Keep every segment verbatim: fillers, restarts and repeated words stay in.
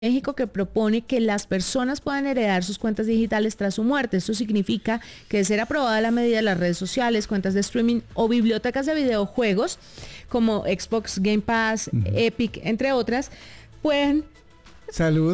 México que propone que las personas puedan heredar sus cuentas digitales tras su muerte. Esto significa que de ser aprobada la medida, las redes sociales, cuentas de streaming o bibliotecas de videojuegos como Xbox Game Pass, uh-huh. Epic, entre otras, pueden... Salud.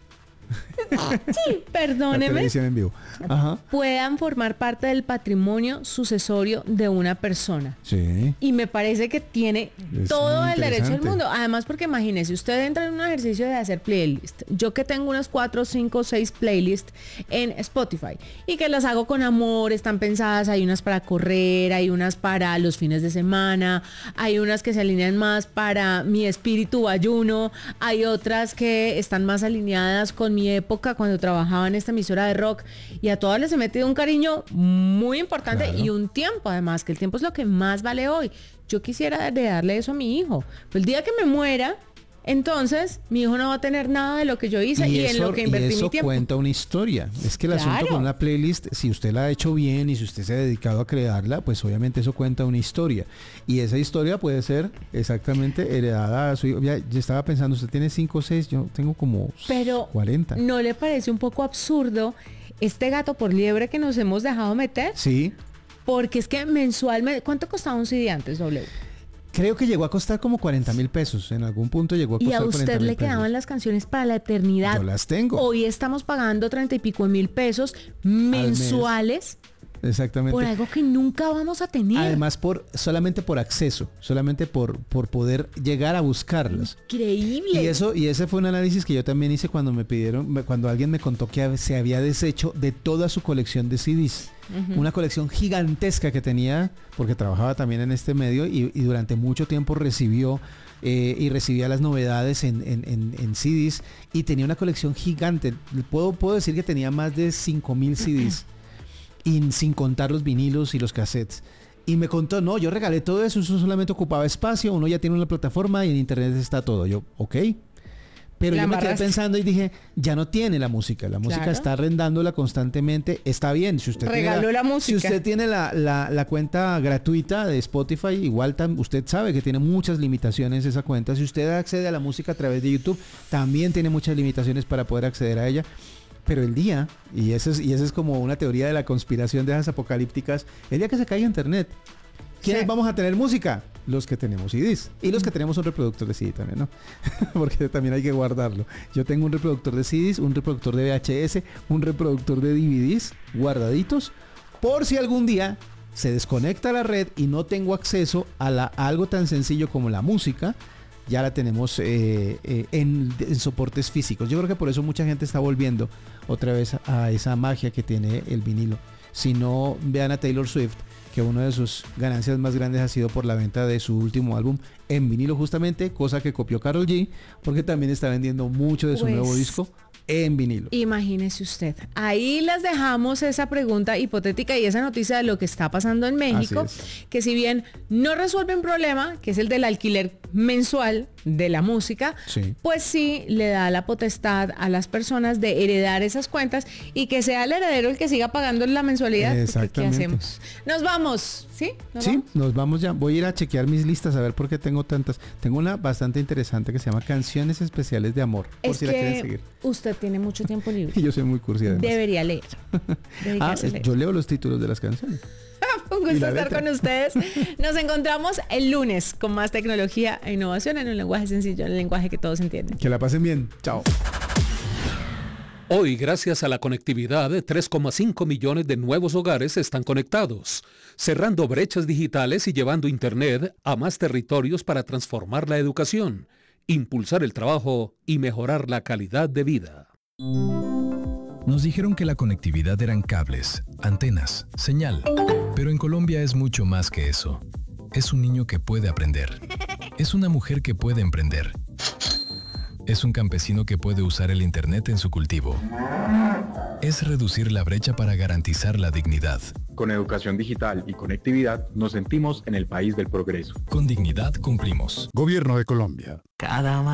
Sí, perdóneme. La televisión en vivo. Ajá. Puedan formar parte del patrimonio sucesorio de una persona. Sí. Y me parece que tiene Es todo muy el derecho del interesante. mundo. Además, porque imagínese, usted entra en un ejercicio de hacer playlist. Yo que tengo unas cuatro, cinco, seis playlists en Spotify y que las hago con amor, están pensadas, hay unas para correr, hay unas para los fines de semana, hay unas que se alinean más para mi espíritu ayuno, hay otras que están más alineadas con mi época cuando trabajaba en esta emisora de rock, y a todas les he metido un cariño muy importante. Claro. Y un tiempo, además, que el tiempo es lo que más vale hoy. Yo quisiera darle eso a mi hijo. Pero el día que me muera, entonces mi hijo no va a tener nada de lo que yo hice y, y eso, en lo que invertí y eso mi tiempo. Cuenta una historia. Es que el Claro. asunto con una playlist, si usted la ha hecho bien y si usted se ha dedicado a crearla, pues obviamente eso cuenta una historia. Y esa historia puede ser exactamente heredada a su hijo. Ya, yo estaba pensando, usted tiene cinco o seis, yo tengo como Pero cuarenta. ¿no le parece un poco absurdo este gato por liebre que nos hemos dejado meter? Sí. Porque es que mensualmente, ¿cuánto costaba un C D antes, W? Creo que llegó a costar como cuarenta mil pesos. En algún punto llegó a costar Y a cuarenta usted mil le quedaban pesos. las canciones para la eternidad. Yo las tengo. Hoy estamos pagando treinta y pico mil pesos mensuales. Exactamente. Por algo que nunca vamos a tener. Además, por solamente por acceso, solamente por, por poder llegar a buscarlas. Increíble. Y eso, y ese fue un análisis que yo también hice cuando me pidieron, cuando alguien me contó que se había deshecho de toda su colección de C Ds. Uh-huh. Una colección gigantesca que tenía, porque trabajaba también en este medio y, y durante mucho tiempo recibió eh, y recibía las novedades en, en, en, en C Ds, y tenía una colección gigante. Puedo, puedo decir que tenía más de cinco mil C Ds. Y sin contar los vinilos y los cassettes. Y me contó, no, yo regalé todo eso, eso solamente ocupaba espacio, uno ya tiene una plataforma y en internet está todo. Yo, ok. Pero La yo me quedé amarraste. pensando y dije, ya no tiene la música, la música Claro. está arrendándola constantemente, está bien. Si usted Regaló tiene la, la música. Si usted tiene la, la, la cuenta gratuita de Spotify, igual tam, usted sabe que tiene muchas limitaciones esa cuenta. Si usted accede a la música a través de YouTube, también tiene muchas limitaciones para poder acceder a ella. Pero el día, y esa es, y esa es como una teoría de la conspiración de esas apocalípticas, el día que se caiga internet, ¿quiénes Sí. vamos a tener música? Los que tenemos C Ds. Y los que tenemos un reproductor de C D también, ¿no? Porque también hay que guardarlo. Yo tengo un reproductor de C Ds, un reproductor de V H S, un reproductor de D V Ds guardaditos, por si algún día se desconecta la red y no tengo acceso a, la, a algo tan sencillo como la música. Ya la tenemos eh, eh, en, en soportes físicos. Yo creo que por eso mucha gente está volviendo otra vez a esa magia que tiene el vinilo. Si no, vean a Taylor Swift, que una de sus ganancias más grandes ha sido por la venta de su último álbum en vinilo justamente, cosa que copió Karol G, porque también está vendiendo mucho de su Pues, nuevo disco en vinilo. Imagínese usted. Ahí les dejamos esa pregunta hipotética y esa noticia de lo que está pasando en México, que si bien no resuelve un problema, que es el del alquiler mensual de la música, Sí. pues sí le da la potestad a las personas de heredar esas cuentas y que sea el heredero el que siga pagando la mensualidad. Porque, ¿qué Exactamente. hacemos? Nos vamos, ¿sí? ¿Nos Sí, vamos? nos vamos ya. Voy a ir a chequear mis listas a ver por qué tengo tantas. Tengo una bastante interesante que se llama Canciones Especiales de Amor, por Es si la quieren que seguir. usted tiene mucho tiempo libre. Y yo soy muy cursi además. Debería leer. Ah, Dedicarse a leer. yo leo los títulos de las canciones. Un Y gusto la estar letra. con ustedes. Nos encontramos el lunes con más tecnología e innovación en un lenguaje sencillo, en el lenguaje que todos entienden. Que la pasen bien. Chao. Hoy, gracias a la conectividad, tres coma cinco millones de nuevos hogares están conectados, cerrando brechas digitales y llevando Internet a más territorios para transformar la educación, impulsar el trabajo y mejorar la calidad de vida. Nos dijeron que la conectividad eran cables, antenas, señal. Pero en Colombia es mucho más que eso. Es un niño que puede aprender. Es una mujer que puede emprender. Es un campesino que puede usar el Internet en su cultivo. Es reducir la brecha para garantizar la dignidad. Con educación digital y conectividad nos sentimos en el país del progreso. Con dignidad cumplimos. Gobierno de Colombia. Cada